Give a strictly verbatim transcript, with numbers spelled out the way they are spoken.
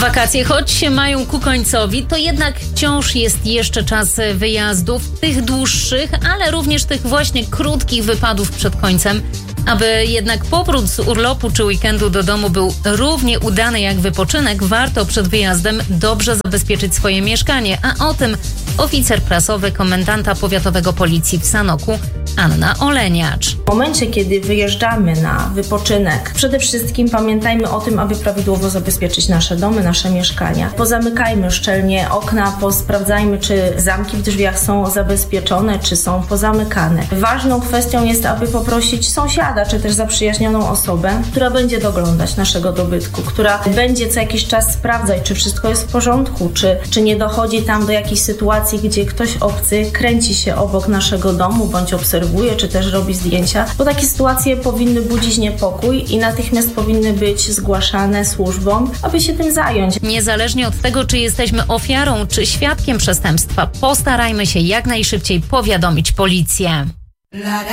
Wakacje, choć się mają ku końcowi, to jednak wciąż jest jeszcze czas wyjazdów, tych dłuższych, ale również tych właśnie krótkich wypadów przed końcem, aby jednak powrót z urlopu czy weekendu do domu był równie udany jak wypoczynek, warto przed wyjazdem dobrze zabezpieczyć swoje mieszkanie, a o tym oficer prasowy komendanta powiatowego policji w Sanoku Anna Oleniacz. W momencie, kiedy wyjeżdżamy na wypoczynek, przede wszystkim pamiętajmy o tym, aby prawidłowo zabezpieczyć nasze domy, nasze mieszkania. Pozamykajmy szczelnie okna, posprawdzajmy, czy zamki w drzwiach są zabezpieczone, czy są pozamykane. Ważną kwestią jest, aby poprosić sąsiada, czy też zaprzyjaźnioną osobę, która będzie doglądać naszego dobytku, która będzie co jakiś czas sprawdzać, czy wszystko jest w porządku, czy, czy nie dochodzi tam do jakiejś sytuacji, gdzie ktoś obcy kręci się obok naszego domu, bądź obserwuje, czy też robi zdjęcia, bo takie sytuacje powinny budzić niepokój i natychmiast powinny być zgłaszane służbom, aby się tym zająć. Niezależnie od tego, czy jesteśmy ofiarą, czy świadkiem przestępstwa, postarajmy się jak najszybciej powiadomić policję.